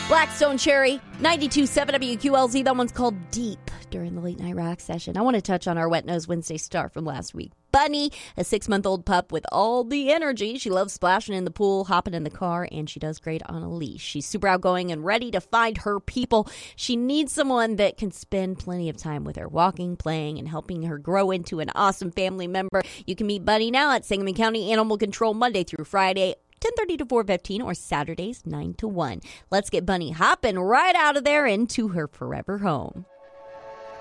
Blackstone Cherry, 92.7 WQLZ. That one's called Deep during the Late Night Rock session. I want to touch on our Wet Nose Wednesday star from last week. Bunny, a 6-month-old pup with all the energy. She loves splashing in the pool, hopping in the car, and she does great on a leash. She's super outgoing and ready to find her people. She needs someone that can spend plenty of time with her, walking, playing, and helping her grow into an awesome family member. You can meet Bunny now at Sangamon County Animal Control Monday through Friday, 10:30 to 4:15, or Saturdays 9 to 1. Let's get Bunny hopping right out of there into her forever home.